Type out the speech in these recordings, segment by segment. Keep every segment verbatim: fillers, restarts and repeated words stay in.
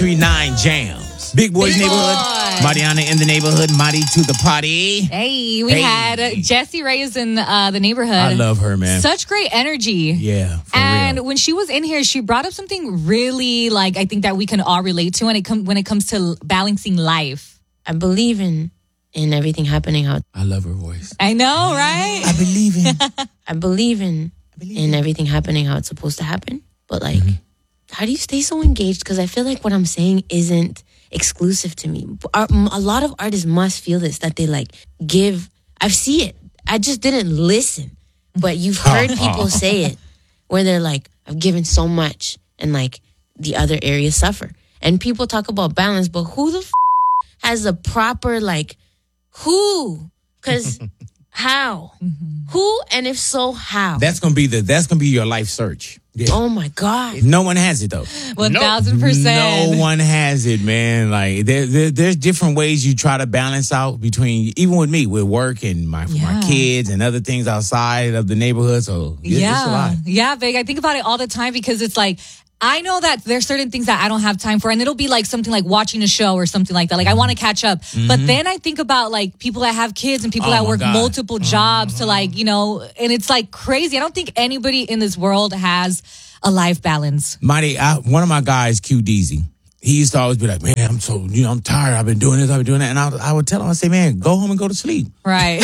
three nine Jams. Big Boys Big Neighborhood. Boy. Mariana in the neighborhood. Mari to the party. Hey, we Hey. had uh, Jessie Reyes in uh, the neighborhood. I love her, man. Such great energy. Yeah, for And real. when she was in here, she brought up something really, like, I think that we can all relate to when it, com- when it comes to balancing life. I believe in in everything happening how I love her voice. I know, right? I believe in. I believe in in everything happening how it's supposed to happen. But like, Mm-hmm. how do you stay so engaged? Because I feel like what I'm saying isn't exclusive to me. Our- A lot of artists must feel this, that they like give. I see it. I just didn't listen, but you've heard people say it where they're like, I've given so much, and like the other areas suffer. And people talk about balance, but who the f- has a proper like who? Because how? Who? And if so, how? That's gonna be the. That's gonna be your life search. Yeah. Oh my God. No one has it though. One thousand percent. No one has it, man. Like there, there, there's different ways you try to balance out between, even with me, with work and my my Yeah. kids and other things outside of the neighborhood. So yeah, it's a Yeah. lot. Yeah, Big. I think about it all the time because it's like, I know that there's certain things that I don't have time for, and it'll be like something like watching a show or something like that. Like I want to catch up, but then I think about like people that have kids and people Mm-hmm. Oh, that my work God. multiple jobs to like, you know, and it's like crazy. I don't think anybody in this world has a life balance. Mighty, I, one of my guys, Q D Z, he used to always be like, man, I'm so, you know, I'm tired. I've been doing this, I've been doing that. And I, I would tell him, I say, man, go home and go to sleep. Right.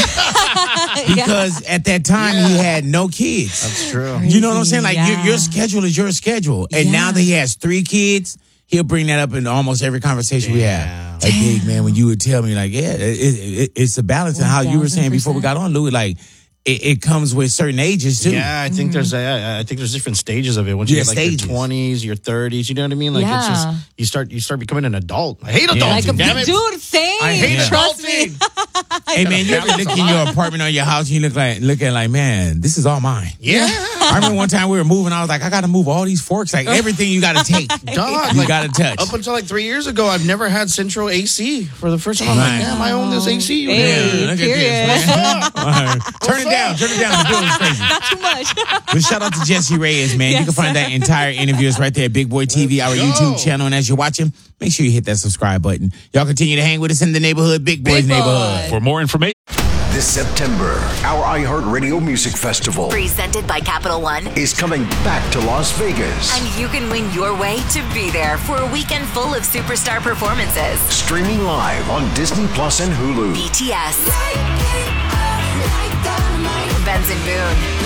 Because at that time, he had no kids. That's true. You know what I'm saying? Like, Yeah. your, your schedule is your schedule. And now Yeah. that he has three kids, he'll bring that up in almost every conversation we have. Like, big man, when you would tell me, like, yeah, it, it, it's a balance. And how you were saying before we got on, Louis, like, it, it comes with certain ages, too. Yeah, I think there's a, I think there's different stages of it. Once you Yeah, get like stages. your twenties, your thirties, you know what I mean? Like it's Yeah. just you start you start becoming an adult. I hate adulting. Like a damn it. dude, same. I hate Trust me. Hey, man, you ever look in your apartment or your house and you look like, look at like, man, this is all mine. Yeah. I remember one time we were moving, I was like, I got to move all these forks. Like, everything you got to take. Dog, You like, got to touch. up until like three years ago, I've never had central A C for the first time. I'm Right. like, damn, I own this A C. Hey. Yeah, look at period. this, man. All right. Turn it down, turn it down. The building's crazy. Not too much. But shout out to Jessie Reyes, man. You Yes. can find that entire interview is right there at Big Boy T V, our Let's YouTube go. channel. And as you're watching, make sure you hit that subscribe button. Y'all continue to hang with us in the neighborhood, Big Boys Big Boy. neighborhood. For more information. This September, our iHeartRadio Music Festival Presented by Capital One. is coming back to Las Vegas. And you can win your way to be there for a weekend full of superstar performances. Streaming live on Disney Plus and Hulu. B T S. Benson Boone.